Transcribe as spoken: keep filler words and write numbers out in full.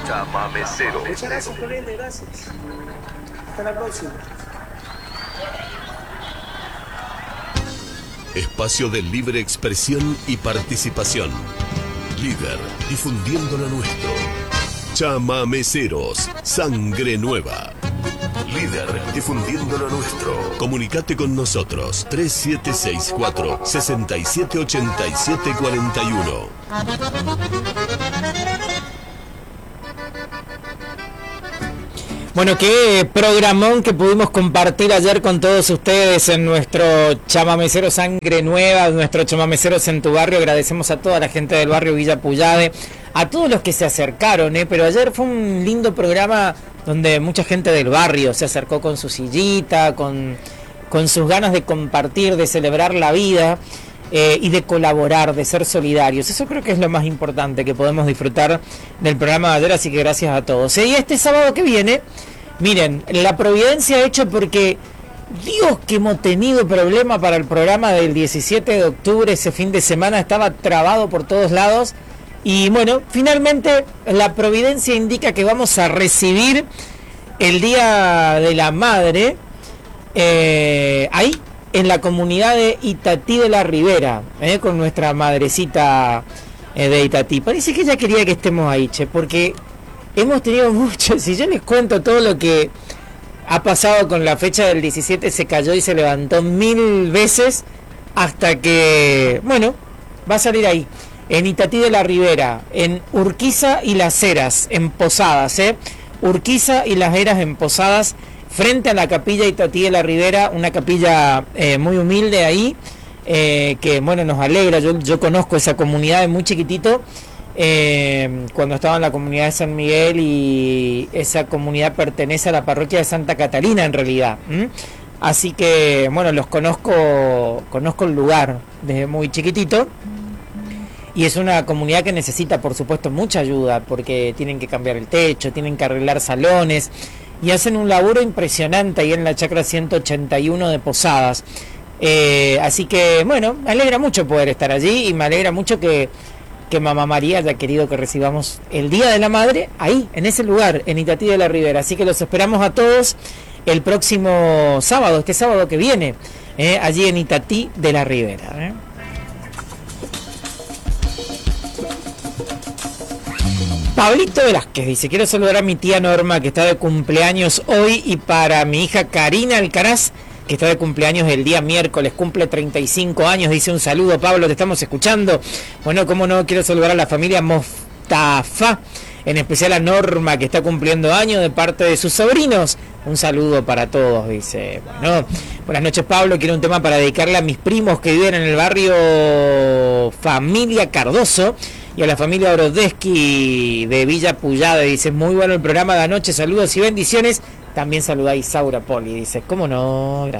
Chamamecero. Muchas gracias, Corriente, gracias. Hasta la próxima. Espacio de libre expresión y participación. Líder, difundiendo lo nuestro. Chamameceros, sangre nueva. Líder, difundiendo lo nuestro. Comunicate con nosotros. tres siete seis cuatro, seis siete ocho siete cuatro uno. Bueno, qué programón que pudimos compartir ayer con todos ustedes en nuestro Chamamecero Sangre Nueva, nuestro Chamameceros en tu barrio. Agradecemos a toda la gente del barrio Villa Puyade, a todos los que se acercaron, ¿eh? Pero ayer fue un lindo programa donde mucha gente del barrio se acercó con su sillita, con, con sus ganas de compartir, de celebrar la vida. Eh, y de colaborar, de ser solidarios. Eso creo que es lo más importante que podemos disfrutar del programa de ayer, así que gracias a todos. Y este sábado que viene, miren, la providencia ha hecho porque Dios, que hemos tenido problema para el programa del diecisiete de octubre, ese fin de semana estaba trabado por todos lados, y bueno, finalmente la providencia indica que vamos a recibir el Día de la Madre eh, ahí en la comunidad de Itatí de la Ribera, eh, con nuestra madrecita eh, de Itatí. Parece que ella quería que estemos ahí, che, porque hemos tenido mucho. Si yo les cuento todo lo que ha pasado con la fecha del diecisiete, se cayó y se levantó mil veces hasta que, bueno, va a salir ahí, en Itatí de la Ribera, en Urquiza y Las Heras, en Posadas, eh, Urquiza y Las Heras en Posadas, frente a la capilla Itatí de la Ribera, una capilla eh, muy humilde ahí, eh, que bueno, nos alegra. Yo, yo conozco esa comunidad de muy chiquitito, eh, cuando estaba en la comunidad de San Miguel, y esa comunidad pertenece a la parroquia de Santa Catalina en realidad. ¿Mm? Así que bueno, los conozco, conozco el lugar desde muy chiquitito. Y es una comunidad que necesita, por supuesto, mucha ayuda, porque tienen que cambiar el techo, tienen que arreglar salones, y hacen un laburo impresionante ahí en la chacra ciento ochenta y uno de Posadas. Eh, así que, bueno, me alegra mucho poder estar allí, y me alegra mucho que, que Mamá María haya querido que recibamos el Día de la Madre ahí, en ese lugar, en Itatí de la Ribera. Así que los esperamos a todos el próximo sábado, este sábado que viene, eh, allí en Itatí de la Ribera. ¿eh? Pablito Velázquez dice: quiero saludar a mi tía Norma, que está de cumpleaños hoy, y para mi hija Karina Alcaraz, que está de cumpleaños el día miércoles, cumple treinta y cinco años. Dice: un saludo, Pablo, te estamos escuchando. Bueno, cómo no, quiero saludar a la familia Mostafa, en especial a Norma, que está cumpliendo años, de parte de sus sobrinos. Un saludo para todos, dice. Bueno, buenas noches, Pablo, quiero un tema para dedicarle a mis primos que viven en el barrio Familia Cardoso, y a la familia Orodeschi de Villa Puyade. Dice: muy bueno el programa de anoche, saludos y bendiciones. También saluda a Isaura Poli, dice: cómo no, gracias.